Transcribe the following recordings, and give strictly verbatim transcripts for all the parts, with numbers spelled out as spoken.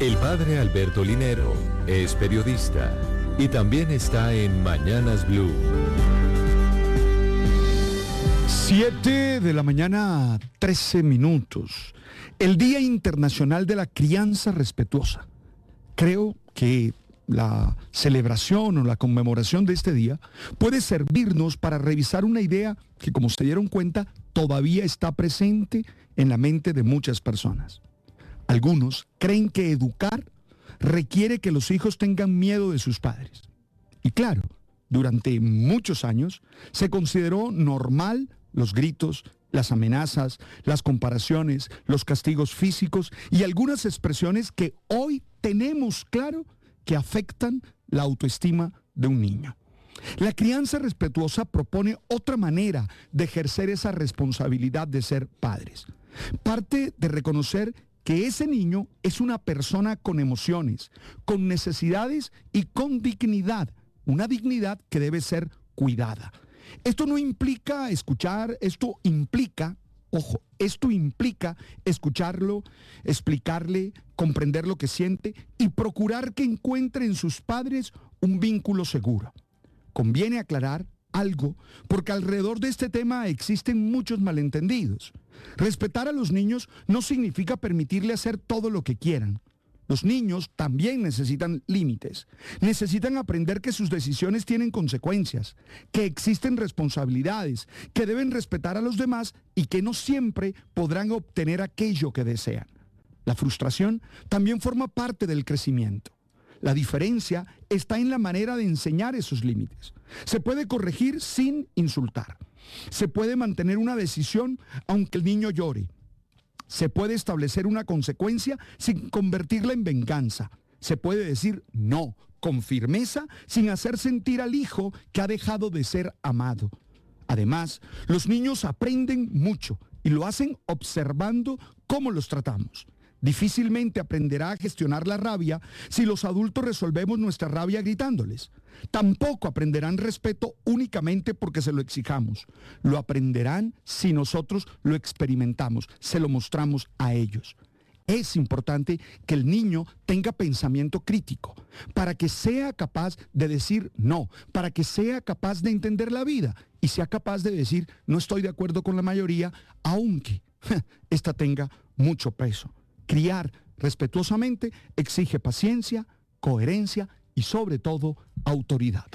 El padre Alberto Linero es periodista y también está en Mañanas Blue. Siete de la mañana, trece minutos. El Día Internacional de la Crianza Respetuosa. Creo que la celebración o la conmemoración de este día puede servirnos para revisar una idea que, como se dieron cuenta, todavía está presente en la mente de muchas personas. Algunos creen que educar requiere que los hijos tengan miedo de sus padres. Y claro, durante muchos años se consideró normal los gritos, las amenazas, las comparaciones, los castigos físicos y algunas expresiones que hoy tenemos claro que afectan la autoestima de un niño. La crianza respetuosa propone otra manera de ejercer esa responsabilidad de ser padres. Parte de reconocer que ese niño es una persona con emociones, con necesidades y con dignidad, una dignidad que debe ser cuidada. Esto no implica escuchar, esto implica, ojo, esto implica escucharlo, explicarle, comprender lo que siente y procurar que encuentre en sus padres un vínculo seguro. Conviene aclarar algo, porque alrededor de este tema existen muchos malentendidos. Respetar a los niños no significa permitirle hacer todo lo que quieran. Los niños también necesitan límites. Necesitan aprender que sus decisiones tienen consecuencias, que existen responsabilidades, que deben respetar a los demás y que no siempre podrán obtener aquello que desean. La frustración también forma parte del crecimiento. La diferencia está en la manera de enseñar esos límites. Se puede corregir sin insultar. Se puede mantener una decisión aunque el niño llore. Se puede establecer una consecuencia sin convertirla en venganza. Se puede decir no con firmeza sin hacer sentir al hijo que ha dejado de ser amado. Además, los niños aprenden mucho y lo hacen observando cómo los tratamos. Difícilmente aprenderá a gestionar la rabia si los adultos resolvemos nuestra rabia gritándoles. Tampoco aprenderán respeto únicamente porque se lo exijamos. Lo aprenderán si nosotros lo experimentamos, se lo mostramos a ellos. Es importante que el niño tenga pensamiento crítico para que sea capaz de decir no, para que sea capaz de entender la vida y sea capaz de decir no estoy de acuerdo con la mayoría, aunque esta tenga mucho peso. Criar respetuosamente exige paciencia, coherencia y sobre todo autoridad.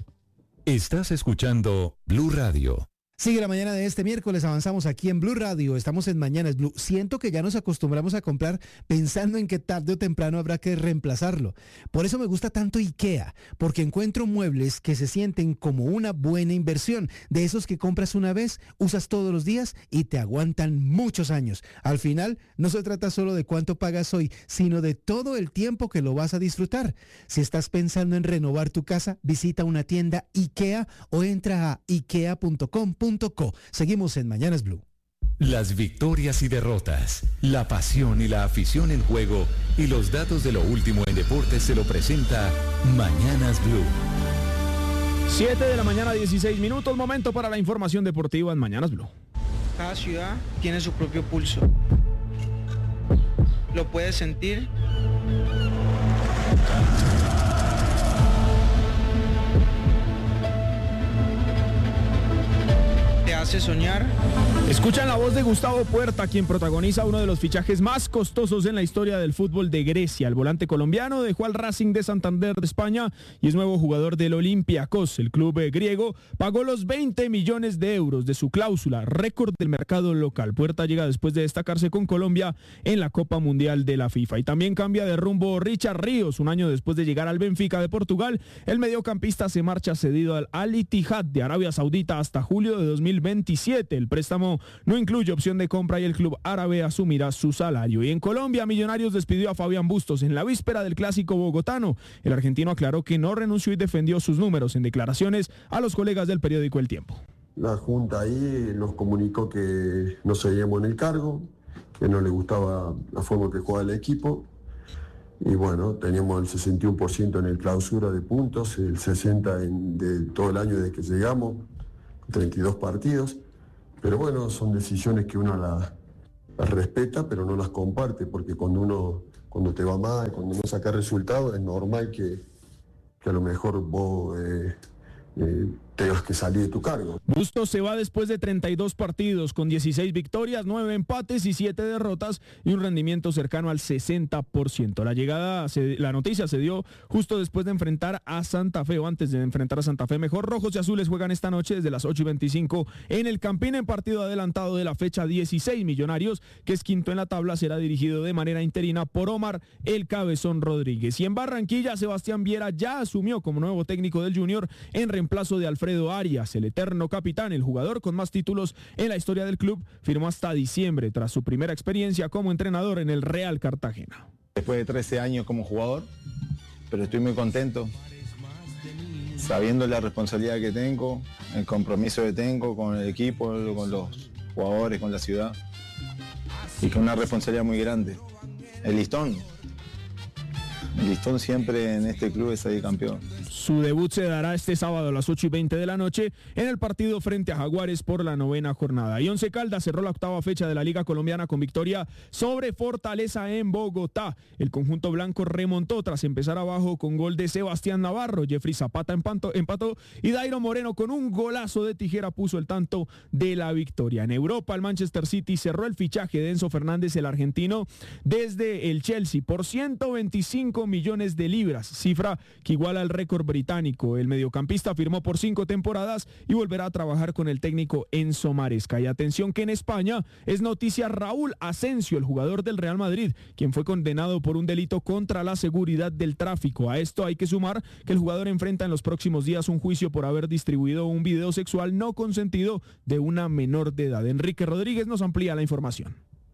Estás escuchando Blue Radio. Sigue la mañana de este miércoles, avanzamos aquí en Blue Radio, estamos en Mañanas Blue. Siento que ya nos acostumbramos a comprar pensando en que tarde o temprano habrá que reemplazarlo. Por eso me gusta tanto IKEA, porque encuentro muebles que se sienten como una buena inversión, de esos que compras una vez, usas todos los días y te aguantan muchos años. Al final, no se trata solo de cuánto pagas hoy, sino de todo el tiempo que lo vas a disfrutar. Si estás pensando en renovar tu casa, visita una tienda IKEA o entra a ikea punto com punto co. Seguimos en Mañanas Blue. Las victorias y derrotas, la pasión y la afición en juego y los datos de lo último en deportes se lo presenta Mañanas Blue. siete de la mañana, dieciséis minutos, momento para la información deportiva en Mañanas Blue. Cada ciudad tiene su propio pulso. ¿Lo puedes sentir? ¿Te hace soñar? Escuchan la voz de Gustavo Puerta, quien protagoniza uno de los fichajes más costosos en la historia del fútbol de Grecia. El volante colombiano dejó al Racing de Santander de España y es nuevo jugador del Olympiacos. El club griego pagó los veinte millones de euros de su cláusula, récord del mercado local. Puerta llega después de destacarse con Colombia en la Copa Mundial de la FIFA. Y también cambia de rumbo Richard Ríos. Un año después de llegar al Benfica de Portugal, el mediocampista se marcha cedido al Al-Ittihad de Arabia Saudita hasta julio de dos mil veintisiete. El préstamo no incluye opción de compra y el club árabe asumirá su salario. Y en Colombia, Millonarios despidió a Fabián Bustos en la víspera del clásico bogotano. El argentino aclaró que no renunció y defendió sus números en declaraciones a los colegas del periódico El Tiempo. La junta ahí nos comunicó que no seguíamos en el cargo, que no le gustaba la forma que jugaba el equipo. Y bueno, teníamos el sesenta y uno por ciento en el clausura de puntos, el sesenta por ciento en, de todo el año desde que llegamos, treinta y dos partidos. Pero bueno, son decisiones que uno las, las respeta, pero no las comparte, porque cuando uno cuando te va mal, cuando no sacas resultados, es normal que, que a lo mejor vos eh, eh, tengas que salir de tu cargo. Bustos se va después de treinta y dos partidos, con dieciséis victorias, nueve empates y siete derrotas y un rendimiento cercano al sesenta por ciento. La llegada, se, la noticia se dio justo después de enfrentar a Santa Fe, o antes de enfrentar a Santa Fe. Mejor, rojos y azules juegan esta noche desde las ocho y veinticinco en el Campín, en partido adelantado de la fecha dieciséis. Millonarios, que es quinto en la tabla, será dirigido de manera interina por Omar El Cabezón Rodríguez. Y en Barranquilla, Sebastián Viera ya asumió como nuevo técnico del Junior en reemplazo de Alfredo Arias, el eterno capitán. El jugador con más títulos en la historia del club firmó hasta diciembre tras su primera experiencia como entrenador en el Real Cartagena. Después de trece años como jugador, pero estoy muy contento, sabiendo la responsabilidad que tengo, el compromiso que tengo con el equipo, con los jugadores, con la ciudad, y con una responsabilidad muy grande. El listón, el listón siempre en este club es salir campeón. Su debut se dará este sábado a las ocho y veinte de la noche en el partido frente a Jaguares por la novena jornada. Y Once Caldas cerró la octava fecha de la Liga Colombiana con victoria sobre Fortaleza en Bogotá. El conjunto blanco remontó tras empezar abajo con gol de Sebastián Navarro. Jeffrey Zapata empató, empató y Dairo Moreno con un golazo de tijera puso el tanto de la victoria. En Europa, el Manchester City cerró el fichaje de Enzo Fernández, el argentino, desde el Chelsea por ciento veinticinco millones de libras, cifra que iguala al récord británico. El mediocampista firmó por cinco temporadas y volverá a trabajar con el técnico Enzo Maresca. Y atención que en España es noticia Raúl Asensio, el jugador del Real Madrid, quien fue condenado por un delito contra la seguridad del tráfico. A esto hay que sumar que el jugador enfrenta en los próximos días un juicio por haber distribuido un video sexual no consentido de una menor de edad. Enrique Rodríguez nos amplía la información.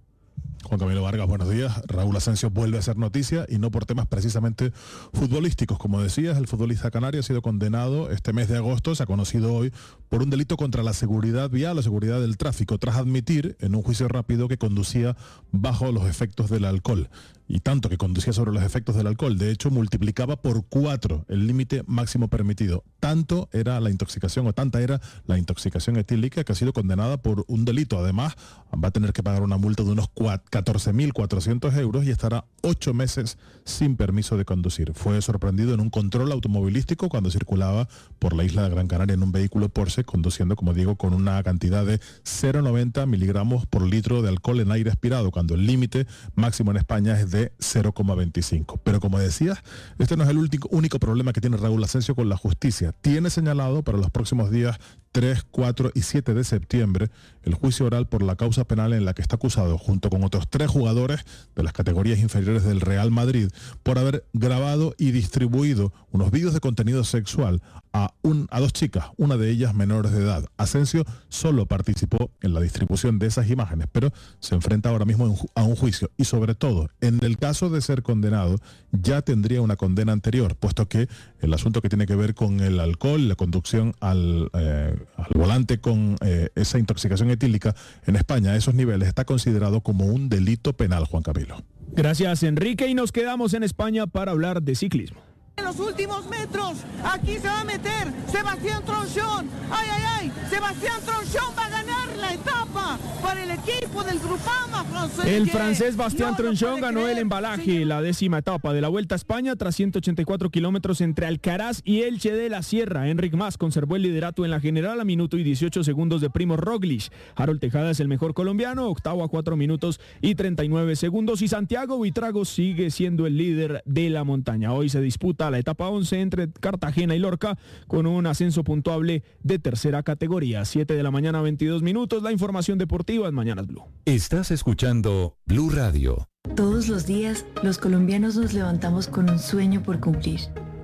Juan Camilo Vargas, buenos días. Raúl Asensio vuelve a ser noticia y no por temas precisamente futbolísticos. Como decías, el futbolista canario ha sido condenado este mes de agosto, se ha conocido hoy, por un delito contra la seguridad vial, la seguridad del tráfico, tras admitir en un juicio rápido que conducía bajo los efectos del alcohol. Y tanto que conducía sobre los efectos del alcohol. De hecho, multiplicaba por cuatro el límite máximo permitido. Tanto era la intoxicación, o tanta era la intoxicación etílica, que ha sido condenada por un delito. Además, va a tener que pagar una multa de unos catorce mil cuatrocientos euros y estará ocho meses sin permiso de conducir. Fue sorprendido en un control automovilístico cuando circulaba por la isla de Gran Canaria en un vehículo Porsche, conduciendo, como digo, con una cantidad de cero coma noventa miligramos por litro de alcohol en aire expirado, cuando el límite máximo en España es de cero coma veinticinco. Pero como decías, este no es el único, único problema que tiene Raúl Asensio con la justicia. Tiene señalado para los próximos días tres, cuatro y siete de septiembre el juicio oral por la causa penal en la que está acusado, junto con otros tres jugadores de las categorías inferiores del Real Madrid, por haber grabado y distribuido unos vídeos de contenido sexual a, un, a dos chicas, una de ellas menores de edad. Asensio solo participó en la distribución de esas imágenes, pero se enfrenta ahora mismo a un juicio y, sobre todo, en el caso de ser condenado, ya tendría una condena anterior, puesto que el asunto que tiene que ver con el alcohol, la conducción al, eh, al volante con eh, esa intoxicación etílica en España a esos niveles está considerado como un delito penal, Juan Camilo. Gracias, Enrique, y nos quedamos en España para hablar de ciclismo. En los últimos metros, aquí se va a meter Sebastián Tronchón. ¡Ay, ay, ay! Sebastián Tronchón va a ganar la etapa para el equipo del Groupama francés. El francés Bastien Tronchón ganó el embalaje, la décima etapa de la Vuelta a España tras ciento ochenta y cuatro kilómetros entre Alcaraz y Elche de la Sierra. Enric Mas conservó el liderato en la general a minuto y dieciocho segundos de Primo Roglic. Harold Tejada es el mejor colombiano, octavo a cuatro minutos y treinta y nueve segundos. Y Santiago Buitrago sigue siendo el líder de la montaña. Hoy se disputa la etapa once entre Cartagena y Lorca con un ascenso puntuable de tercera categoría. siete de la mañana, veintidós minutos. La información deportiva en Mañanas Blue. Estás escuchando Blue Radio. Todos los días, los colombianos nos levantamos con un sueño por cumplir.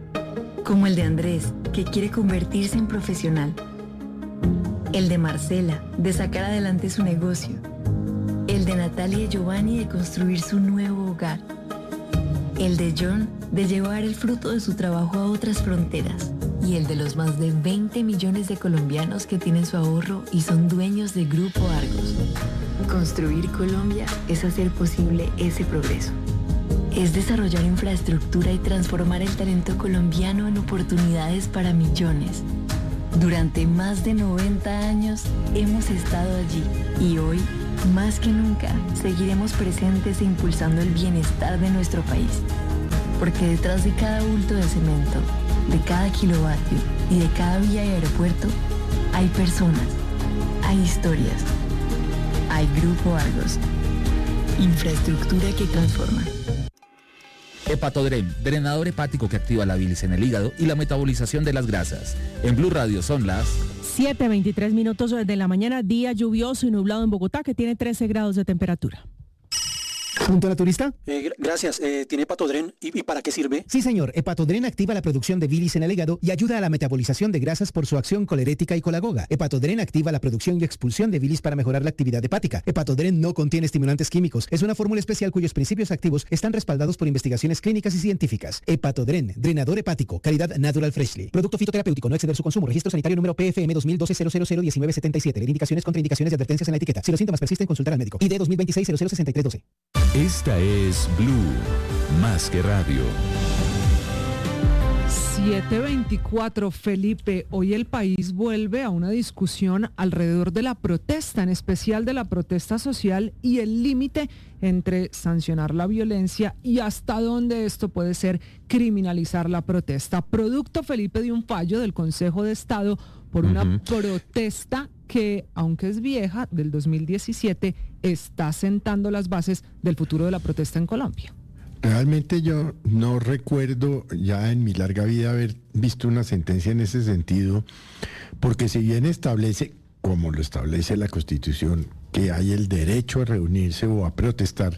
Como el de Andrés, que quiere convertirse en profesional. El de Marcela, de sacar adelante su negocio. El de Natalia y Giovanni, de construir su nuevo hogar. El de John, de llevar el fruto de su trabajo a otras fronteras. Y el de los más de veinte millones de colombianos que tienen su ahorro y son dueños de Grupo Argos. Construir Colombia es hacer posible ese progreso. Es desarrollar infraestructura y transformar el talento colombiano en oportunidades para millones. Durante más de noventa años hemos estado allí y hoy Más que nunca, seguiremos presentes e impulsando el bienestar de nuestro país. Porque detrás de cada bulto de cemento, de cada kilovatio y de cada vía y aeropuerto, hay personas, hay historias, hay Grupo Argos. Infraestructura que transforma. Hepatodren, drenador hepático que activa la bilis en el hígado y la metabolización de las grasas. En Blue Radio son las siete veintitrés minutos de la mañana, día lluvioso y nublado en Bogotá, que tiene trece grados de temperatura. ¿Punto a la turista? Eh, gracias. Eh, ¿Tiene Hepatodren? ¿Y, ¿Y para qué sirve? Sí, señor. Hepatodren activa la producción de bilis en el hígado y ayuda a la metabolización de grasas por su acción colerética y colagoga. Hepatodren activa la producción y expulsión de bilis para mejorar la actividad hepática. Hepatodren no contiene estimulantes químicos. Es una fórmula especial cuyos principios activos están respaldados por investigaciones clínicas y científicas. Hepatodren, drenador hepático, calidad Natural Freshly. Producto fitoterapéutico, no exceder su consumo. Registro sanitario número P F M dos mil doce cero cero cero diecinueve setenta y siete. Leer indicaciones, contraindicaciones y advertencias en la etiqueta. Si los síntomas persisten, consultar al médico. I D dos mil veintiséis cero cero sesenta y tres doce. Esta es Blue, más que radio. siete veinticuatro, Felipe, hoy el país vuelve a una discusión alrededor de la protesta, en especial de la protesta social y el límite entre sancionar la violencia y hasta dónde esto puede ser criminalizar la protesta. Producto, Felipe, de un fallo del Consejo de Estado por una uh-huh. protesta que, aunque es vieja, del dos mil diecisiete, está sentando las bases del futuro de la protesta en Colombia. Realmente yo no recuerdo ya en mi larga vida haber visto una sentencia en ese sentido, porque si bien establece, como lo establece la Constitución, que hay el derecho a reunirse o a protestar,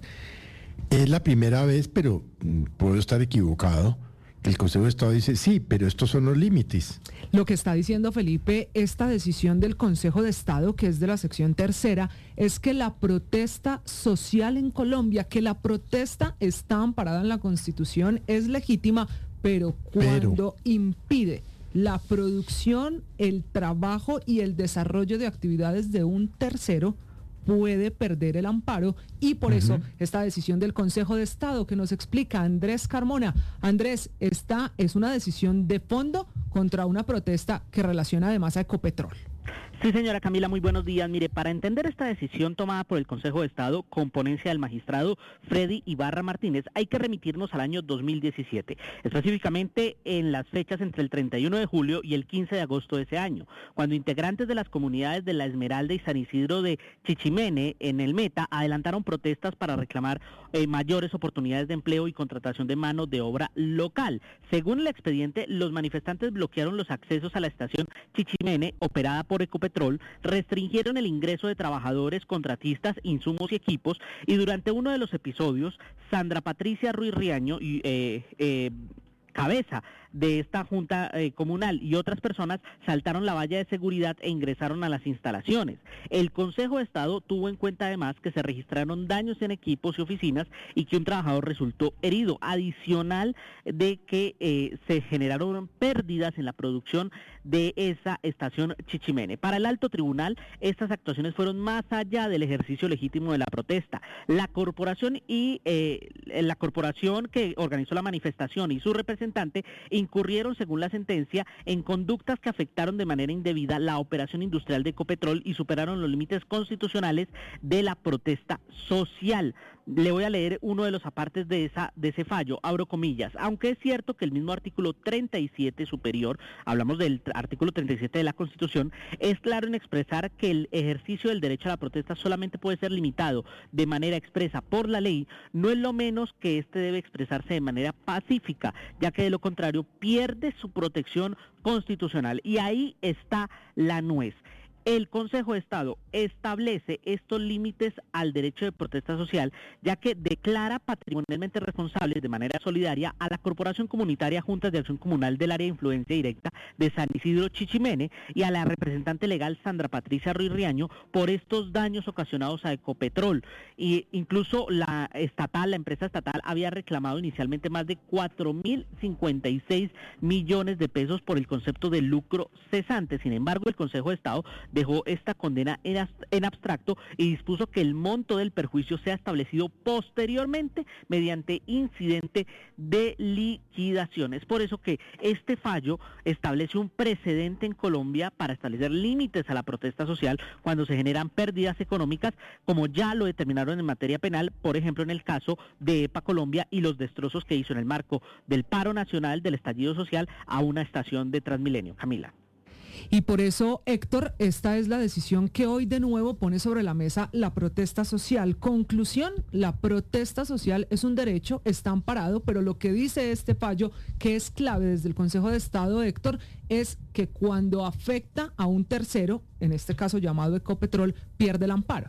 es la primera vez, pero puedo estar equivocado, que el Consejo de Estado dice, sí, pero estos son los límites. Lo que está diciendo Felipe, esta decisión del Consejo de Estado, que es de la sección tercera, es que la protesta social en Colombia, que la protesta está amparada en la Constitución, es legítima, pero cuando pero... impide la producción, el trabajo y el desarrollo de actividades de un tercero, puede perder el amparo, y por uh-huh. eso esta decisión del Consejo de Estado que nos explica Andrés Carmona. Andrés, esta es una decisión de fondo contra una protesta que relaciona además a Ecopetrol. Sí, señora Camila, muy buenos días. Mire, para entender esta decisión tomada por el Consejo de Estado con ponencia del magistrado Freddy Ibarra Martínez, hay que remitirnos al año dos mil diecisiete, específicamente en las fechas entre el treinta y uno de julio y el quince de agosto de ese año, cuando integrantes de las comunidades de La Esmeralda y San Isidro de Chichimene, en el Meta, adelantaron protestas para reclamar eh, mayores oportunidades de empleo y contratación de mano de obra local. Según el expediente, los manifestantes bloquearon los accesos a la estación Chichimene, operada por Ecopetrol, restringieron el ingreso de trabajadores, contratistas, insumos y equipos, y durante uno de los episodios, Sandra Patricia Ruiz Riaño, eh, eh, cabeza de esta junta eh, comunal, y otras personas saltaron la valla de seguridad e ingresaron a las instalaciones. El Consejo de Estado tuvo en cuenta además que se registraron daños en equipos y oficinas y que un trabajador resultó herido, adicional de que eh, se generaron pérdidas en la producción de esa estación Chichimene. Para el alto tribunal, estas actuaciones fueron más allá del ejercicio legítimo de la protesta. La corporación y eh, la corporación que organizó la manifestación y su representante incurrieron, según la sentencia, en conductas que afectaron de manera indebida la operación industrial de Ecopetrol y superaron los límites constitucionales de la protesta social. Le voy a leer uno de los apartes de esa de ese fallo, abro comillas. Aunque es cierto que el mismo artículo treinta y siete superior, hablamos del artículo treinta y siete de la Constitución, es claro en expresar que el ejercicio del derecho a la protesta solamente puede ser limitado de manera expresa por la ley, no es lo menos que este debe expresarse de manera pacífica, ya que de lo contrario pierde su protección constitucional. Y ahí está la nuez. El Consejo de Estado establece estos límites al derecho de protesta social, ya que declara patrimonialmente responsables de manera solidaria a la Corporación Comunitaria Juntas de Acción Comunal del Área de Influencia Directa de San Isidro Chichimene y a la representante legal Sandra Patricia Ruiz Riaño por estos daños ocasionados a Ecopetrol. Y incluso la estatal, la empresa estatal, había reclamado inicialmente más de cuatro mil cincuenta y seis millones de pesos por el concepto de lucro cesante. Sin embargo, el Consejo de Estado dejó esta condena en, en abstracto y dispuso que el monto del perjuicio sea establecido posteriormente mediante incidente de liquidación. Es por eso que este fallo establece un precedente en Colombia para establecer límites a la protesta social cuando se generan pérdidas económicas, como ya lo determinaron en materia penal, por ejemplo en el caso de EPA Colombia y los destrozos que hizo en el marco del paro nacional, del estallido social, a una estación de Transmilenio. Camila. Y por eso, Héctor, esta es la decisión que hoy de nuevo pone sobre la mesa la protesta social. Conclusión, la protesta social es un derecho, está amparado, pero lo que dice este fallo, que es clave desde el Consejo de Estado, Héctor, es que cuando afecta a un tercero, en este caso llamado Ecopetrol, pierde el amparo.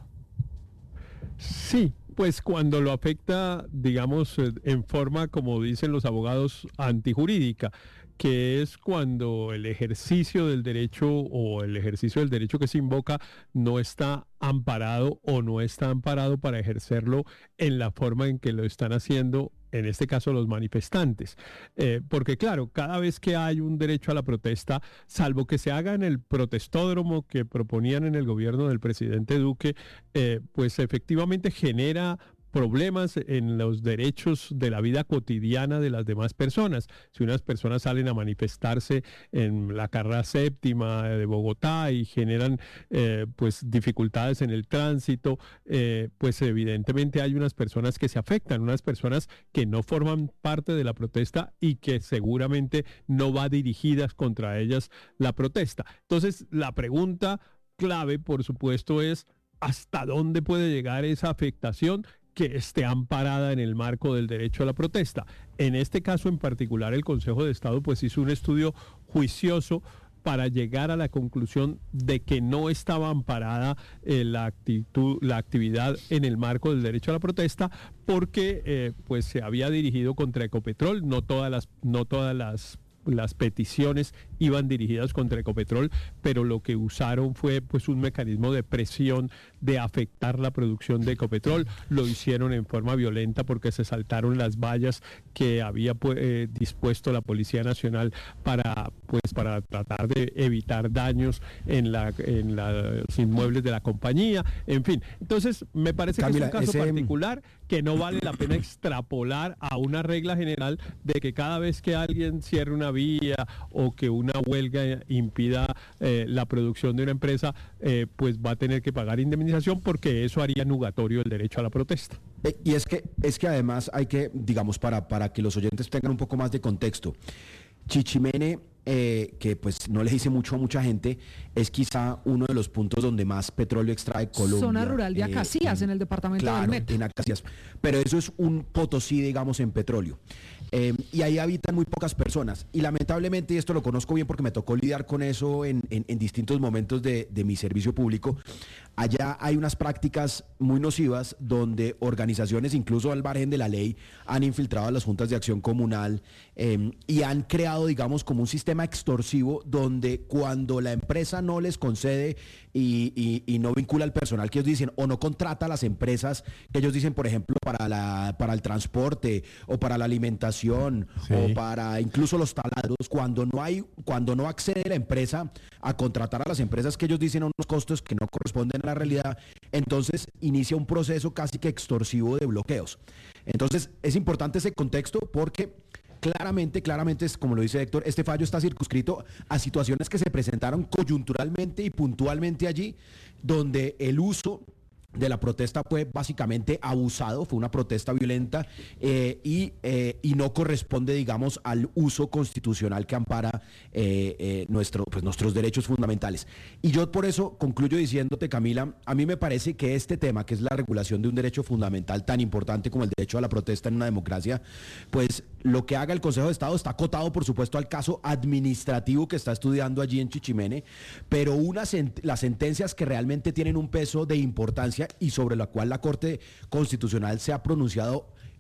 Sí, pues cuando lo afecta, digamos, en forma, como dicen los abogados, antijurídica, que es cuando el ejercicio del derecho o el ejercicio del derecho que se invoca no está amparado o no está amparado para ejercerlo en la forma en que lo están haciendo, en este caso los manifestantes. Eh, porque claro, cada vez que hay un derecho a la protesta, salvo que se haga en el protestódromo que proponían en el gobierno del presidente Duque, eh, pues efectivamente genera problemas en los derechos de la vida cotidiana de las demás personas. Si unas personas salen a manifestarse en la carrera séptima de Bogotá y generan eh, pues dificultades en el tránsito, eh, pues evidentemente hay unas personas que se afectan, unas personas que no forman parte de la protesta y que seguramente no va dirigidas contra ellas la protesta. Entonces, la pregunta clave, por supuesto, es ¿hasta dónde puede llegar esa afectación que esté amparada en el marco del derecho a la protesta? En este caso en particular, el Consejo de Estado pues hizo un estudio juicioso para llegar a la conclusión de que no estaba amparada eh, la actitud, la actividad en el marco del derecho a la protesta, porque eh, pues se había dirigido contra Ecopetrol. No todas las, no todas las las peticiones iban dirigidas contra Ecopetrol, pero lo que usaron fue pues un mecanismo de presión de afectar la producción de Ecopetrol. Lo hicieron en forma violenta porque se saltaron las vallas que había pues, eh, dispuesto la Policía Nacional para pues para tratar de evitar daños en la en los inmuebles de la compañía. En fin, entonces me parece Camila, que es un caso ese... particular que no vale la pena extrapolar a una regla general de que cada vez que alguien cierre una vía o que una huelga impida eh, la producción de una empresa, eh, pues va a tener que pagar indemnización, porque eso haría nugatorio el derecho a la protesta. Eh, y es que, es que además hay que, digamos, para, para que los oyentes tengan un poco más de contexto, Chichimene, eh, que pues no le dice mucho a mucha gente, es quizá uno de los puntos donde más petróleo extrae Colombia. Zona rural de Acacías, eh, en, en el departamento claro, del Meta. en Acacías. Pero eso es un Potosí, digamos, en petróleo. Eh, y ahí habitan muy pocas personas. Y lamentablemente, y esto lo conozco bien porque me tocó lidiar con eso en, en, en distintos momentos de, de mi servicio público, allá hay unas prácticas muy nocivas donde organizaciones, incluso al margen de la ley, han infiltrado a las juntas de acción comunal eh, y han creado, digamos, como un sistema extorsivo donde cuando la empresa no les concede y, y, y no vincula al personal que ellos dicen, o no contrata a las empresas que ellos dicen, por ejemplo, para, la, para el transporte o para la alimentación, sí, o para incluso los taladros, cuando no hay, cuando no accede la empresa a contratar a las empresas que ellos dicen unos costos que no corresponden a la realidad, entonces inicia un proceso casi que extorsivo de bloqueos. Entonces es importante ese contexto porque claramente, claramente, es como lo dice Héctor, este fallo está circunscrito a situaciones que se presentaron coyunturalmente y puntualmente allí, donde el uso de la protesta fue básicamente abusado, fue una protesta violenta eh, y, eh, y no corresponde, digamos, al uso constitucional que ampara eh, eh, nuestro, pues, nuestros derechos fundamentales. Y yo por eso concluyo diciéndote, Camila, a mí me parece que este tema, que es la regulación de un derecho fundamental tan importante como el derecho a la protesta en una democracia, pues lo que haga el Consejo de Estado está acotado, por supuesto, al caso administrativo que está estudiando allí en Chichimene, pero una sent- las sentencias que realmente tienen un peso de importancia y sobre la cual la Corte Constitucional se ha pronunciado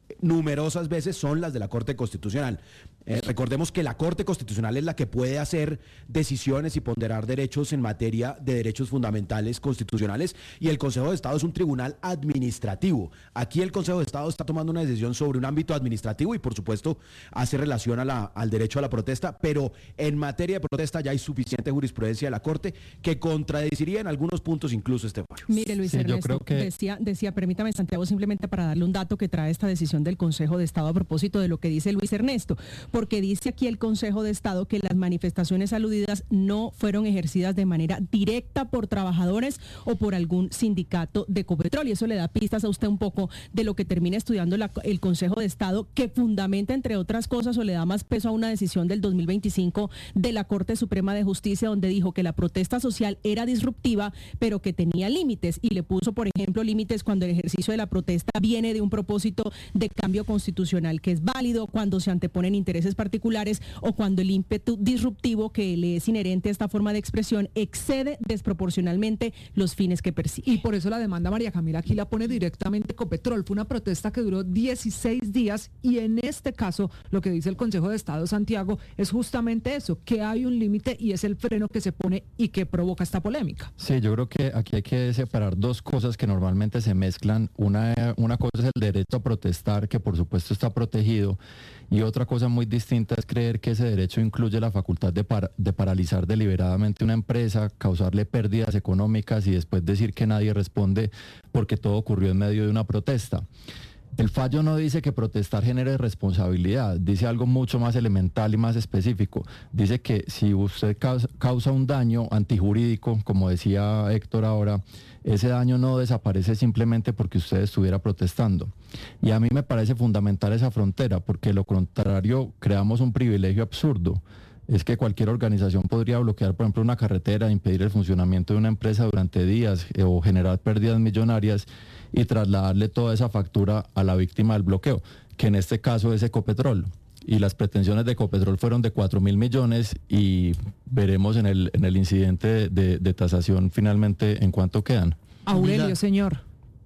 numerosas veces son las de la Corte Constitucional. Eh, recordemos que la Corte Constitucional es la que puede hacer decisiones y ponderar derechos en materia de derechos fundamentales constitucionales, y el Consejo de Estado es un tribunal administrativo. Aquí el Consejo de Estado está tomando una decisión sobre un ámbito administrativo y por supuesto hace relación a la, al derecho a la protesta, pero en materia de protesta ya hay suficiente jurisprudencia de la Corte que contradeciría en algunos puntos incluso este fallo. Mire, Luis Sí, yo Ernesto, creo que- decía, decía, permítame, Santiago, simplemente para darle un dato que trae esta decisión del Consejo de Estado a propósito de lo que dice Luis Ernesto, porque dice aquí el Consejo de Estado que las manifestaciones aludidas no fueron ejercidas de manera directa por trabajadores o por algún sindicato de Ecopetrol, y eso le da pistas a usted un poco de lo que termina estudiando la- el Consejo de Estado, que fundamenta, entre otras cosas, o le da más peso a una decisión del dos mil veinticinco de la Corte Suprema de Justicia, donde dijo que la protesta social era disruptiva, pero que tenía límites, y le puso, por ejemplo, límites cuando el ejercicio de la protesta viene de un propósito de cambio constitucional que es válido, cuando se anteponen intereses particulares o cuando el ímpetu disruptivo que le es inherente a esta forma de expresión excede desproporcionalmente los fines que persigue. Y por eso la demanda, María Camila, aquí la pone directamente Ecopetrol. Fue una protesta que duró dieciséis días y en este caso lo que dice el Consejo de Estado, Santiago, es justamente eso, que hay un límite y es el freno que se pone y que provoca esta polémica. Sí, yo creo que aquí hay que separar dos cosas que normalmente se mezclan. Una, una cosa es el derecho a protestar, que por supuesto está protegido, y otra cosa muy distinta es creer que ese derecho incluye la facultad de, par- de paralizar deliberadamente una empresa, causarle pérdidas económicas y después decir que nadie responde porque todo ocurrió en medio de una protesta. El fallo no dice que protestar genere responsabilidad, dice algo mucho más elemental y más específico. Dice que si usted causa, causa un daño antijurídico, como decía Héctor ahora, ese daño no desaparece simplemente porque usted estuviera protestando. Y a mí me parece fundamental esa frontera, porque de lo contrario creamos un privilegio absurdo. Es que cualquier organización podría bloquear, por ejemplo, una carretera, impedir el funcionamiento de una empresa durante días eh, o generar pérdidas millonarias y trasladarle toda esa factura a la víctima del bloqueo, que en este caso es Ecopetrol. Y las pretensiones de Ecopetrol fueron de cuatro mil millones y veremos en el, en el incidente de, de tasación finalmente en cuánto quedan. Aurelio, Camila. señor.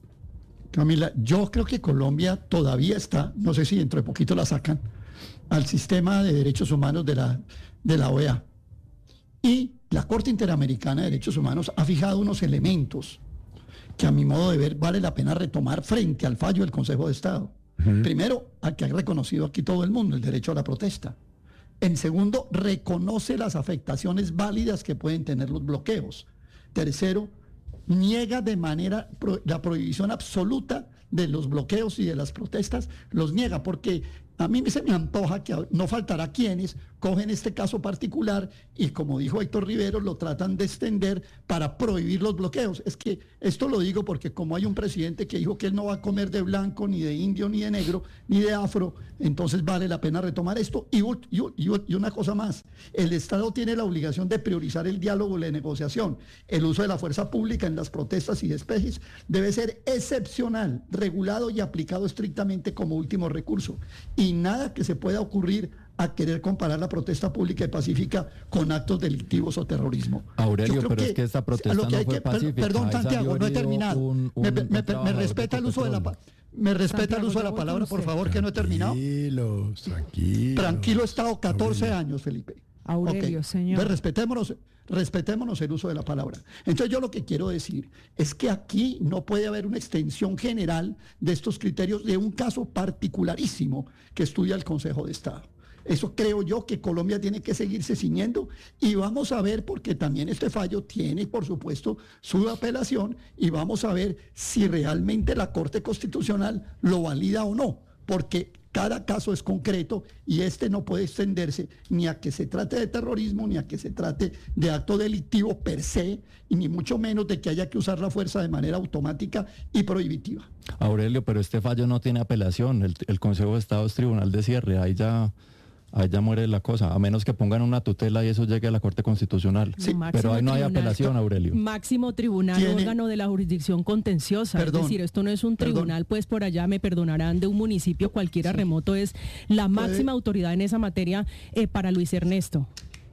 Camila, yo creo que Colombia todavía está, no sé si dentro de poquito la sacan, al sistema de derechos humanos de la, de la O E A. Y la Corte Interamericana de Derechos Humanos ha fijado unos elementos que a mi modo de ver vale la pena retomar frente al fallo del Consejo de Estado. Uh-huh. Primero, al que ha reconocido aquí todo el mundo, el derecho a la protesta. En segundo, reconoce las afectaciones válidas que pueden tener los bloqueos. Tercero, niega de manera pro, la prohibición absoluta de los bloqueos y de las protestas, los niega, porque a mí se me antoja que no faltará quienes cogen este caso particular y, como dijo Héctor Rivero, lo tratan de extender para prohibir los bloqueos. Es que esto lo digo porque como hay un presidente que dijo que él no va a comer de blanco, ni de indio, ni de negro, ni de afro, entonces vale la pena retomar esto. Y, y, y una cosa más, el Estado tiene la obligación de priorizar el diálogo y la negociación. El uso de la fuerza pública en las protestas y despejes debe ser excepcional, regulado y aplicado estrictamente como último recurso. Y nada que se pueda ocurrir a querer comparar la protesta pública y pacífica con actos delictivos o terrorismo. Aurelio, pero que, es que esta protesta no fue que, pacífica. Perdón, Santiago, no he terminado. Un, un, me, me, me, me respeta el uso de la me respeta Santiago, el uso de la palabra, por favor, que no he terminado. Tranquilos, tranquilos. Tranquilo he estado catorce Aurelio. Años, Felipe. Aurelio, okay. Señor. Entonces, respetémonos, respetémonos el uso de la palabra. Entonces yo lo que quiero decir es que aquí no puede haber una extensión general de estos criterios de un caso particularísimo que estudia el Consejo de Estado. Eso creo yo que Colombia tiene que seguirse ciñendo y vamos a ver, porque también este fallo tiene, por supuesto, su apelación y vamos a ver si realmente la Corte Constitucional lo valida o no, porque cada caso es concreto y este no puede extenderse ni a que se trate de terrorismo, ni a que se trate de acto delictivo per se, y ni mucho menos de que haya que usar la fuerza de manera automática y prohibitiva. Aurelio, pero este fallo no tiene apelación, el, el Consejo de Estado es tribunal de cierre, ahí ya... Ahí ya muere la cosa, a menos que pongan una tutela y eso llegue a la Corte Constitucional. Sí, pero ahí no hay tribunal, apelación, Aurelio. Máximo tribunal, ¿Tiene? órgano de la jurisdicción contenciosa. Perdón, es decir, esto no es un tribunal, perdón. pues por allá me perdonarán, de un municipio cualquiera sí. remoto, es la máxima ¿Puede? autoridad en esa materia eh, para Luis Ernesto.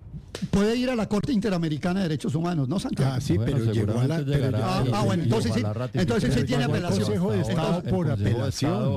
Puede ir a la Corte Interamericana de Derechos Humanos, ¿no, Santiago? Ah, sí, bueno, pero llegó a la... Pero ah, ah, bueno, entonces sí, entonces sí tiene apelación. El Consejo de Estado por apelación.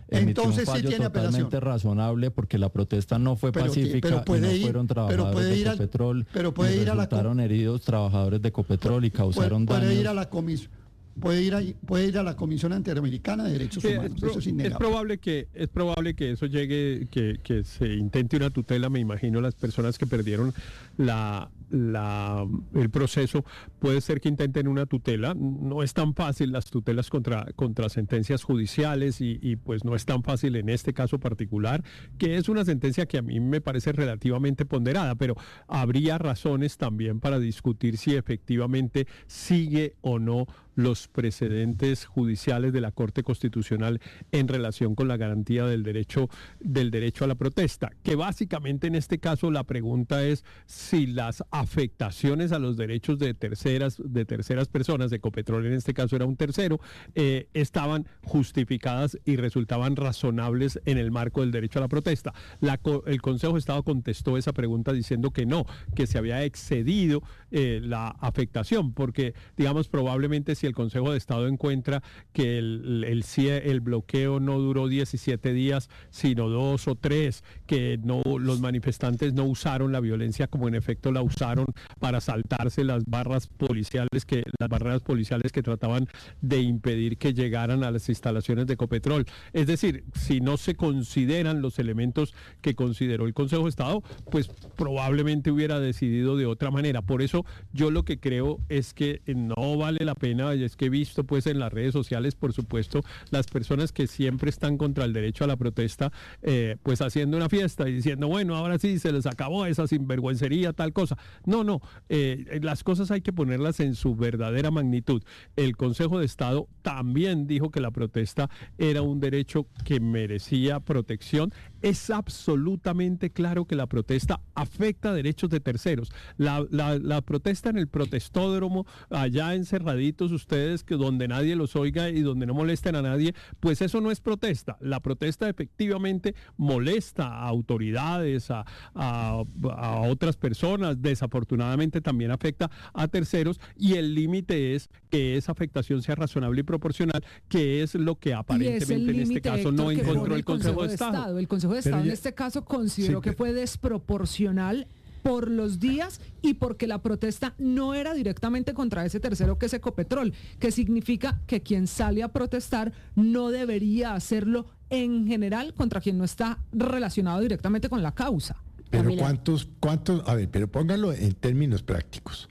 emitió Entonces un sí fallo tiene totalmente apelación. razonable porque la protesta no fue Pero ti- pacífica pero puede y no ir- fueron pero trabajadores puede de ir al- Ecopetrol pero puede y ir a la co- resultaron heridos trabajadores de Ecopetrol y puede, causaron puede daños. ir a la comisión. Puede ir, a, puede ir a la Comisión Interamericana de Derechos Sí, Humanos, es, pro- eso es es innegable. probable que es probable que eso llegue, que, que se intente una tutela. Me imagino las personas que perdieron la, la el proceso, puede ser que intenten una tutela. No es tan fácil las tutelas contra contra sentencias judiciales y, y pues no es tan fácil en este caso particular, que es una sentencia que a mí me parece relativamente ponderada, pero habría razones también para discutir si efectivamente sigue o no los precedentes judiciales de la Corte Constitucional en relación con la garantía del derecho del derecho a la protesta, que básicamente en este caso la pregunta es si las afectaciones a los derechos de terceras de terceras personas, de Ecopetrol en este caso era un tercero, eh, estaban justificadas y resultaban razonables en el marco del derecho a la protesta. La, el Consejo de Estado contestó esa pregunta diciendo que no, que se había excedido eh, la afectación, porque digamos probablemente si el Consejo de Estado encuentra que el, el, el bloqueo no duró diecisiete días, sino dos o tres, que no los manifestantes no usaron la violencia como en efecto la usaron para saltarse las barras policiales, que las barreras policiales que trataban de impedir que llegaran a las instalaciones de Ecopetrol. Es decir, si no se consideran los elementos que consideró el Consejo de Estado, pues probablemente hubiera decidido de otra manera. Por eso yo lo que creo es que no vale la pena. Y es que he visto pues en las redes sociales, por supuesto, las personas que siempre están contra el derecho a la protesta, eh, pues haciendo una fiesta y diciendo, bueno, ahora sí se les acabó esa sinvergüencería, tal cosa. No, no, eh, las cosas hay que ponerlas en su verdadera magnitud. El Consejo de Estado también dijo que la protesta era un derecho que merecía protección. Es absolutamente claro que la protesta afecta derechos de terceros. La, la, la protesta en el protestódromo, allá encerraditos ustedes, que donde nadie los oiga y donde no molesten a nadie, pues eso no es protesta. La protesta efectivamente molesta a autoridades, a, a, a otras personas, desafortunadamente también afecta a terceros, y el límite es que esa afectación sea razonable y proporcional, que es lo que aparentemente en este caso no encontró el Consejo de Estado. El Consejo de Estado ya, en este caso consideró sí, que fue desproporcional por los días y porque la protesta no era directamente contra ese tercero que es Ecopetrol, que significa que quien sale a protestar no debería hacerlo en general contra quien no está relacionado directamente con la causa. Pero Camila. cuántos, cuántos, a ver, pero póngalo en términos prácticos.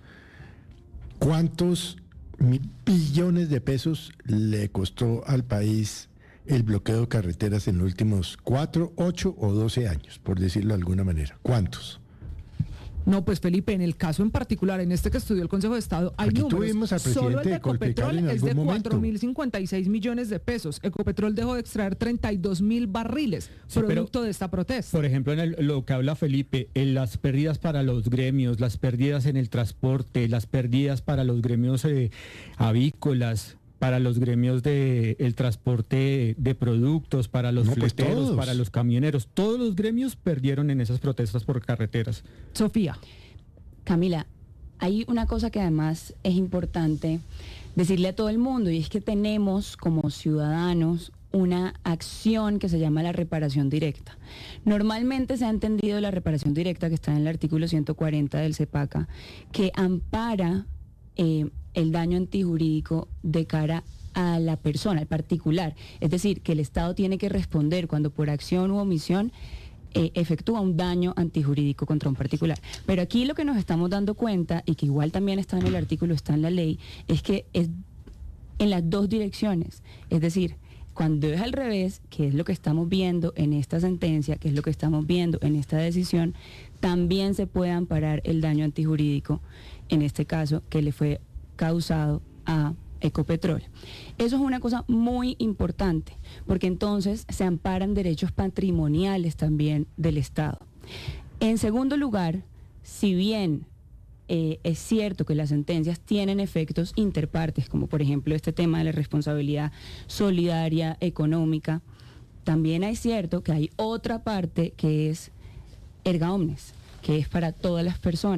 ¿Cuántos billones de pesos le costó al país el bloqueo de carreteras en los últimos cuatro, ocho o doce años, por decirlo de alguna manera? ¿Cuántos? No, pues Felipe, en el caso en particular, en este que estudió el Consejo de Estado, hay Aquí números. tuvimos al presidente Solo el de de Colpecar Ecopetrol en es de algún momento. cuatro mil cincuenta y seis millones de pesos. Ecopetrol dejó de extraer treinta y dos mil barriles, Sí, producto pero, de esta protesta. Por ejemplo, en el- lo que habla Felipe, en las pérdidas para los gremios, las pérdidas en el transporte, las pérdidas para los gremios eh, avícolas, para los gremios de el transporte de productos, para los No, pues fleteros, todos. para los camioneros. Todos los gremios perdieron en esas protestas por carreteras. Sofía. Camila, hay una cosa que además es importante decirle a todo el mundo, y es que tenemos como ciudadanos una acción que se llama la reparación directa. Normalmente se ha entendido la reparación directa, que está en el artículo ciento cuarenta del CEPACA, que ampara eh, el daño antijurídico de cara a la persona, al particular. Es decir, que el Estado tiene que responder cuando por acción u omisión Eh, efectúa un daño antijurídico contra un particular. Pero aquí lo que nos estamos dando cuenta, y que igual también está en el artículo, está en la ley, es que es en las dos direcciones. Es decir, cuando es al revés, que es lo que estamos viendo en esta sentencia, que es lo que estamos viendo en esta decisión, también se puede amparar el daño antijurídico, en este caso, que le fue causado a Ecopetrol. Eso es una cosa muy importante, porque entonces se amparan derechos patrimoniales también del Estado. En segundo lugar, si bien eh, es cierto que las sentencias tienen efectos interpartes, como por ejemplo este tema de la responsabilidad solidaria económica, también es cierto que hay otra parte que es erga omnes, que es para todas las personas.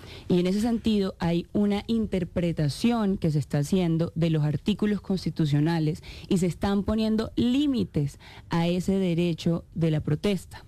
Y en ese sentido hay una interpretación que se está haciendo de los artículos constitucionales y se están poniendo límites a ese derecho de la protesta.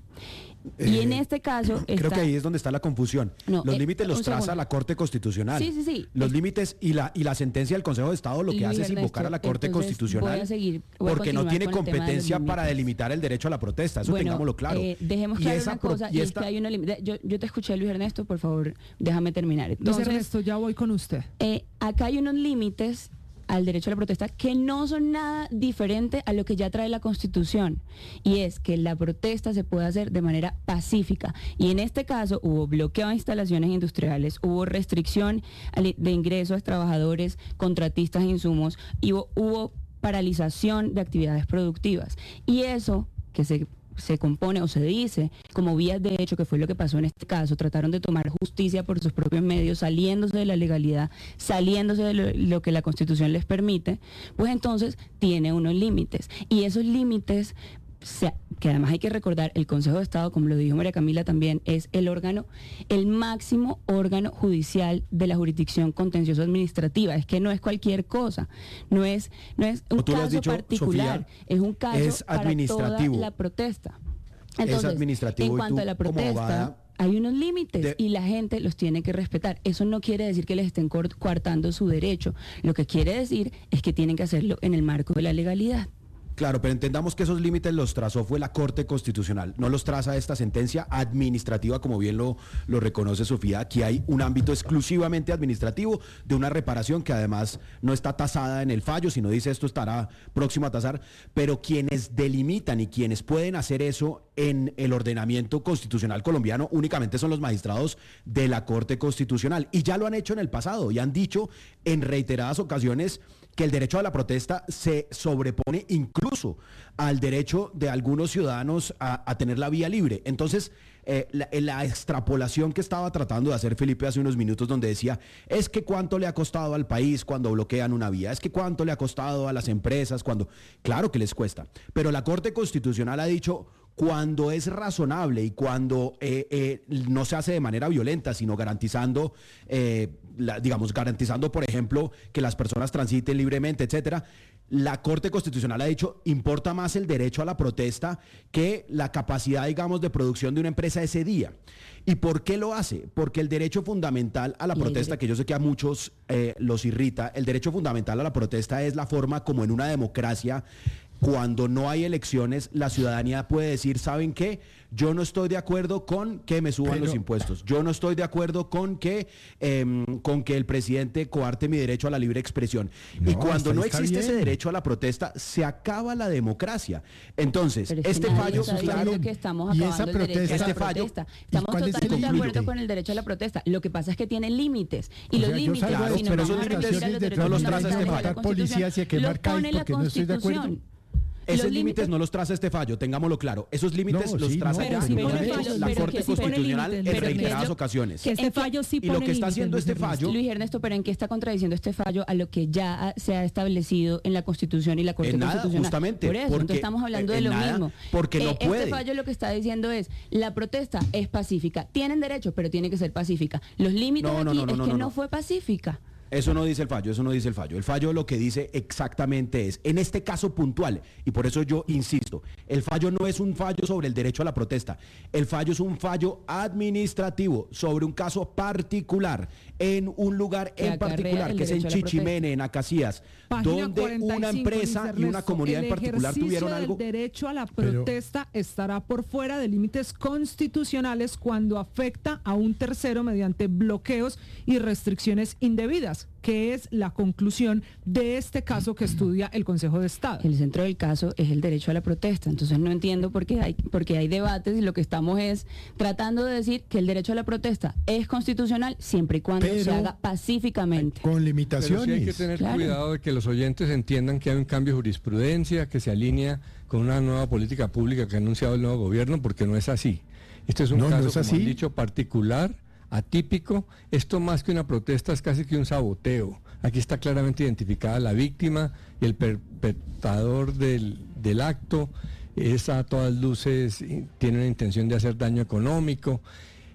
Y Eh, en este caso Creo está- que ahí es donde está la confusión. No, los eh, límites los un traza segundo. la Corte Constitucional. Sí, sí, sí. Los Es- límites y la y la sentencia del Consejo de Estado lo que Luis hace es Ernesto, invocar a la Corte entonces Constitucional voy a seguir, voy a porque no continuar tiene con el tema de los competencia para límites. delimitar el derecho a la protesta. Eso Bueno, tengámoslo claro. eh, dejemos Y claro esa una pro- cosa, y y es esta- que hay una lim- yo, yo te escuché, Luis Ernesto, por favor, déjame terminar. Luis Entonces, Ernesto, ya voy con usted. eh, acá hay unos límites al derecho a la protesta que no son nada diferente a lo que ya trae la Constitución, y es que la protesta se puede hacer de manera pacífica, y en este caso hubo bloqueo a instalaciones industriales, hubo restricción al- de ingresos a trabajadores, contratistas e insumos, y hubo, hubo paralización de actividades productivas, y eso que se se compone o se dice como vías de hecho, que fue lo que pasó en este caso, trataron de tomar justicia por sus propios medios, saliéndose de la legalidad, saliéndose de lo, lo que la Constitución les permite, pues entonces tiene unos límites. Y esos límites, se- que además hay que recordar, el Consejo de Estado, como lo dijo María Camila también, es el órgano, el máximo órgano judicial de la jurisdicción contencioso administrativa. Es que no es cualquier cosa, no es, no es un Como tú lo has caso dicho, particular, Sofía, es un caso es para administrativo. toda la protesta. Es Entonces, administrativo en y cuanto tú, a la como protesta, abogada, hay unos límites de- y la gente los tiene que respetar. Eso no quiere decir que les estén cor- coartando su derecho. Lo que quiere decir es que tienen que hacerlo en el marco de la legalidad. Claro, pero entendamos que esos límites los trazó fue la Corte Constitucional, no los traza esta sentencia administrativa, como bien lo, lo reconoce Sofía. Aquí hay un ámbito exclusivamente administrativo de una reparación que además no está tasada en el fallo, sino dice esto estará próximo a tasar, pero quienes delimitan y quienes pueden hacer eso en el ordenamiento constitucional colombiano únicamente son los magistrados de la Corte Constitucional, y ya lo han hecho en el pasado y han dicho en reiteradas ocasiones que el derecho a la protesta se sobrepone incluso al derecho de algunos ciudadanos a, a tener la vía libre. Entonces, eh, la, la extrapolación que estaba tratando de hacer Felipe hace unos minutos, donde decía, es que cuánto le ha costado al país cuando bloquean una vía, es que cuánto le ha costado a las empresas cuando... Claro que les cuesta, pero la Corte Constitucional ha dicho... Cuando es razonable y cuando eh, eh, no se hace de manera violenta, sino garantizando, eh, la, digamos, garantizando, por ejemplo, que las personas transiten libremente, etcétera, la Corte Constitucional ha dicho, importa más el derecho a la protesta que la capacidad, digamos, de producción de una empresa ese día. ¿Y por qué lo hace? Porque el derecho fundamental a la protesta, que yo sé que a muchos eh, los irrita, el derecho fundamental a la protesta es la forma como en una democracia, cuando no hay elecciones, la ciudadanía puede decir, ¿saben qué? Yo no estoy de acuerdo con que me suban Pero- los impuestos. Yo no estoy de acuerdo con que, em, con que el presidente coarte mi derecho a la libre expresión. y No, cuando hasta no ahí está existe ese bien. derecho a la protesta, se acaba la democracia. Entonces, Pero es que este nadie fallo, está claro, diciendo que estamos y acabando esa el derecho a protesta- la este fallo- protesta. ¿y Estamos cuál es el totalmente de límite? acuerdo con el derecho a la protesta. Lo que pasa es que tiene límites. Y O los sea, yo límites, salgo a si nos pero vamos esos a referir a límites los de derechos no los traza fundamentales este de la fallo. Matar policías y a quemar los calles pone la porque no estoy de acuerdo. Constitución. esos Los límites no los traza este fallo, tengámoslo claro. Esos límites No, los sí, traza no, ya pero en sí pone la fallos, la pero Corte que sí pone Constitucional límites, en pero que reiteradas yo- ocasiones. Que este ¿En qué- fallo sí y lo pone que está límites, haciendo Luis este Ernesto. fallo- Luis Ernesto, pero ¿en qué está contradiciendo este fallo a lo que ya ha- se ha establecido en la Constitución y la Corte En nada, Constitucional? justamente, Por eso, porque, entonces estamos hablando eh, de en lo nada, mismo. porque no Eh, puede. Este fallo lo que está diciendo es, la protesta es pacífica. Tienen derecho, pero tiene que ser pacífica. Los límites No, no, aquí no, no, es no, que no, no no. fue pacífica. Eso no dice el fallo, eso no dice el fallo. El fallo lo que dice exactamente es, en este caso puntual, y por eso yo insisto, el fallo no es un fallo sobre el derecho a la protesta, el fallo es un fallo administrativo sobre un caso particular, en un lugar Que en acarrea particular, el que es en derecho a la Chichimene, en Acacías, Página donde cuarenta y una cinco, empresa Luis y una Ernesto, comunidad en particular el tuvieron ejercicio algo. del derecho a la Pero- protesta estará por fuera de límites constitucionales cuando afecta a un tercero mediante bloqueos y restricciones indebidas, que es la conclusión de este caso que estudia el Consejo de Estado. El centro del caso es el derecho a la protesta. Entonces no entiendo por qué hay, por qué hay debates y lo que estamos es tratando de decir que el derecho a la protesta es constitucional siempre y cuando Pero- se haga pacíficamente. Con Pero sí limitaciones. hay que tener Claro. cuidado de que los oyentes entiendan que hay un cambio de jurisprudencia, que se alinea con una nueva política pública que ha anunciado el nuevo gobierno, porque no es así. Este es un No, no caso, es como así. han dicho, particular, atípico. Esto más que una protesta es casi que un saboteo. Aquí está claramente identificada la víctima y el perpetrador del, del acto. Es a todas luces, y tiene una intención de hacer daño económico.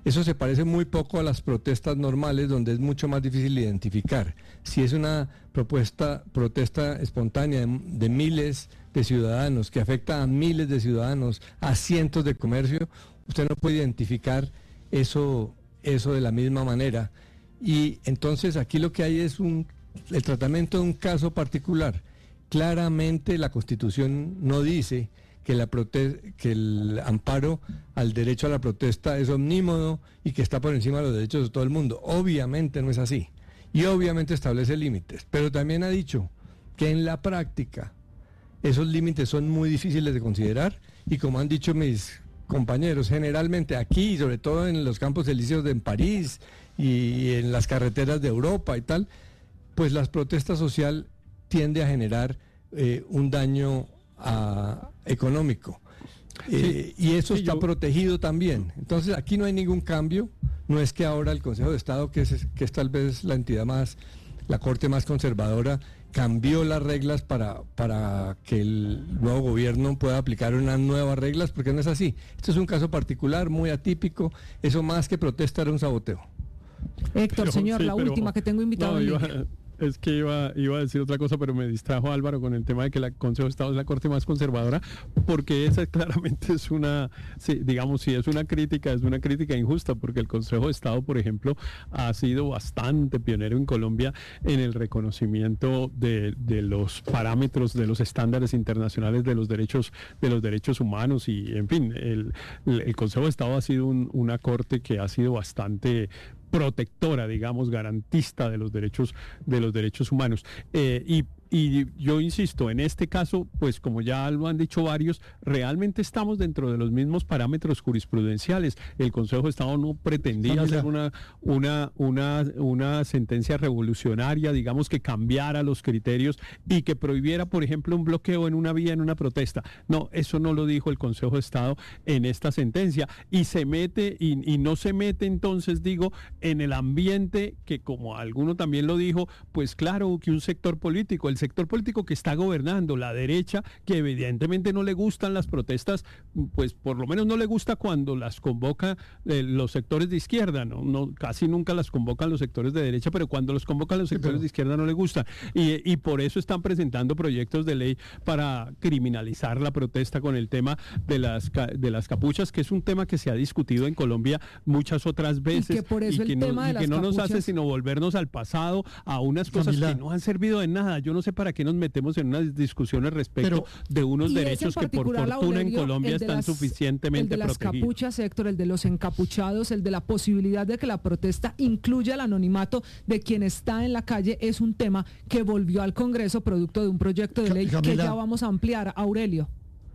Eso se parece muy poco a las protestas normales, donde es mucho más difícil identificar. Si es una propuesta, protesta espontánea de, de miles de ciudadanos, que afecta a miles de ciudadanos, a cientos de comercios, usted no puede identificar eso, eso de la misma manera. Y entonces aquí lo que hay es un, el tratamiento de un caso particular. Claramente la Constitución no dice que, la prote que el amparo al derecho a la protesta es omnímodo y que está por encima de los derechos de todo el mundo. Obviamente no es así. Y obviamente establece límites. Pero también ha dicho que en la práctica esos límites son muy difíciles de considerar y, como han dicho mis compañeros, generalmente aquí, y sobre todo en los campos elíseos de en París y en las carreteras de Europa y tal, pues la protesta social tiende a generar eh, un daño a, económico. Eh, sí, y eso sí, está yo... protegido también. Entonces aquí no hay ningún cambio. No es que ahora el Consejo de Estado, que es, que es tal vez la entidad más, la corte más conservadora, cambió las reglas para, para que el nuevo gobierno pueda aplicar unas nuevas reglas, porque no es así. Esto es un caso particular, muy atípico. Eso más que protesta era un saboteo. Héctor, pero, señor, sí, la pero, última que tengo invitado. No, en iba, es que iba, iba a decir otra cosa, pero me distrajo Álvaro con el tema de que el Consejo de Estado es la corte más conservadora, porque esa claramente es una, sí, digamos, si es una crítica, es una crítica injusta, porque el Consejo de Estado, por ejemplo, ha sido bastante pionero en Colombia en el reconocimiento de, de los parámetros, de los estándares internacionales de los derechos, de los derechos humanos, y en fin, el, el Consejo de Estado ha sido un, una corte que ha sido bastante protectora, digamos, garantista de los derechos de los derechos humanos. Eh, y Y yo insisto, en este caso, pues como ya lo han dicho varios, realmente estamos dentro de los mismos parámetros jurisprudenciales. El Consejo de Estado no pretendía hacer una, una, una, una sentencia revolucionaria, digamos, que cambiara los criterios y que prohibiera, por ejemplo, un bloqueo en una vía, en una protesta. No, eso no lo dijo el Consejo de Estado en esta sentencia. Y se mete, y, y no se mete entonces, digo, en el ambiente que, como alguno también lo dijo, pues claro que un sector político, el sector político que está gobernando, la derecha, que evidentemente no le gustan las protestas, pues por lo menos no le gusta cuando las convoca eh, los sectores de izquierda, ¿no? No, casi nunca las convocan los sectores de derecha, pero cuando los convocan los sectores sí, pero... de izquierda no le gustan. Y, y por eso están presentando proyectos de ley para criminalizar la protesta con el tema de las, de las capuchas, que es un tema que se ha discutido en Colombia muchas otras veces. Y que por eso y que el no, tema de y las que no capuchas... nos hace sino volvernos al pasado, a unas cosas Camila, que no han servido de nada. Yo no sé para qué nos metemos en unas discusiones respecto pero, de unos derechos que por fortuna Aurelio, en Colombia están las, suficientemente protegidos. El de las protegidos. capuchas, Héctor, el de los encapuchados, el de la posibilidad de que la protesta incluya el anonimato de quien está en la calle, es un tema que volvió al Congreso producto de un proyecto de ley Camila, que ya vamos a ampliar. Aurelio.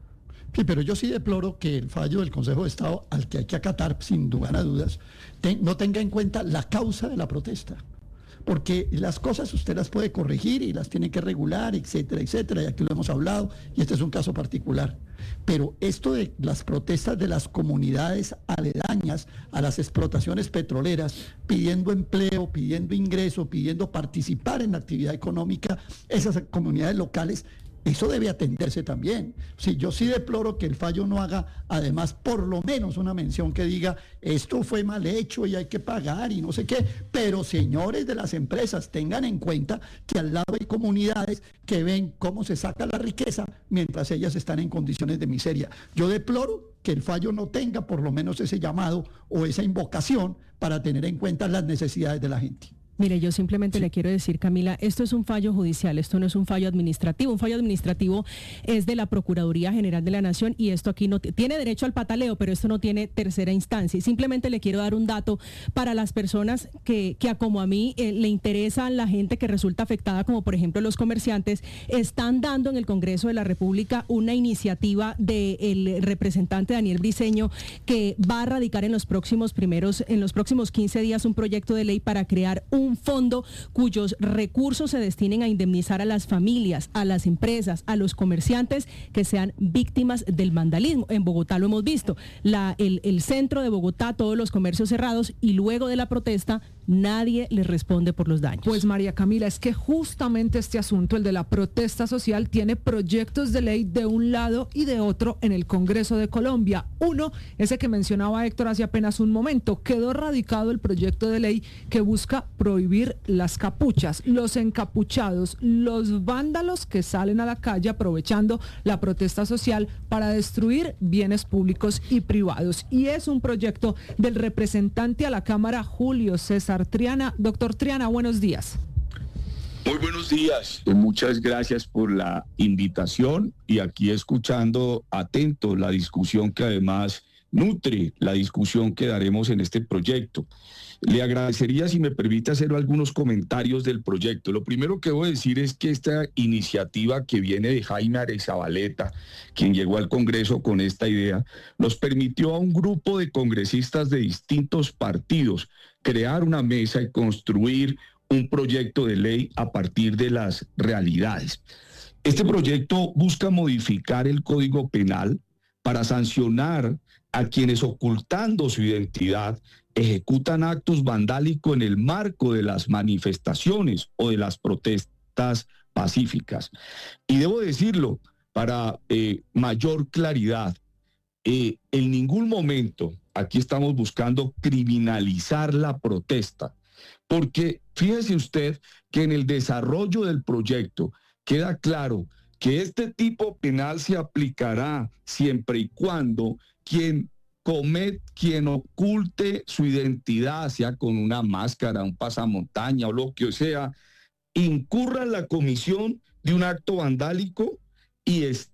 Sí, pero yo sí deploro que el fallo del Consejo de Estado, al que hay que acatar sin lugar a dudas, te, no tenga en cuenta la causa de la protesta. Porque las cosas usted las puede corregir y las tiene que regular, etcétera, etcétera, y aquí lo hemos hablado, y este es un caso particular. Pero esto de las protestas de las comunidades aledañas a las explotaciones petroleras, pidiendo empleo, pidiendo ingreso, pidiendo participar en la actividad económica, esas comunidades locales, eso debe atenderse también. Sí, yo sí deploro que el fallo no haga, además, por lo menos una mención que diga, esto fue mal hecho y hay que pagar y no sé qué. Pero, señores de las empresas, tengan en cuenta que al lado hay comunidades que ven cómo se saca la riqueza mientras ellas están en condiciones de miseria. Yo deploro que el fallo no tenga por lo menos ese llamado o esa invocación para tener en cuenta las necesidades de la gente. Mire, yo simplemente sí. le quiero decir, Camila, esto es un fallo judicial, esto no es un fallo administrativo. Un fallo administrativo es de la Procuraduría General de la Nación y esto aquí no tiene derecho al pataleo, pero esto no tiene tercera instancia. Y simplemente le quiero dar un dato para las personas que, que como a mí eh, le interesa la gente que resulta afectada, como por ejemplo los comerciantes. Están dando en el Congreso de la República una iniciativa del representante Daniel Briceño que va a radicar en los próximos primeros, en los próximos quince días un proyecto de ley para crear un un fondo cuyos recursos se destinen a indemnizar a las familias, a las empresas, a los comerciantes que sean víctimas del vandalismo. En Bogotá lo hemos visto, la, el, el centro de Bogotá, todos los comercios cerrados y luego de la protesta nadie les responde por los daños. Pues María Camila, es que justamente este asunto, el de la protesta social, tiene proyectos de ley de un lado y de otro en el Congreso de Colombia. Uno, ese que mencionaba Héctor hace apenas un momento, quedó radicado el proyecto de ley que busca prohibir las capuchas, los encapuchados, los vándalos que salen a la calle aprovechando la protesta social para destruir bienes públicos y privados. Y es un proyecto del representante a la Cámara, Julio César Triana. Doctor Triana, buenos días. Muy buenos días, muchas gracias por la invitación y aquí escuchando atento la discusión que además nutre la discusión que daremos en este proyecto. Le agradecería si me permite hacer algunos comentarios del proyecto. Lo primero que voy a decir es que esta iniciativa que viene de Jaime Arezzabaleta, quien llegó al Congreso con esta idea, nos permitió a un grupo de congresistas de distintos partidos crear una mesa y construir un proyecto de ley a partir de las realidades. Este proyecto busca modificar el Código Penal para sancionar a quienes ocultando su identidad ejecutan actos vandálicos en el marco de las manifestaciones o de las protestas pacíficas. Y debo decirlo para eh, mayor claridad, eh, en ningún momento aquí estamos buscando criminalizar la protesta, porque fíjese usted que en el desarrollo del proyecto queda claro que este tipo penal se aplicará siempre y cuando quien comete, quien oculte su identidad, sea con una máscara, un pasamontaña o lo que sea, incurra en la comisión de un acto vandálico y esté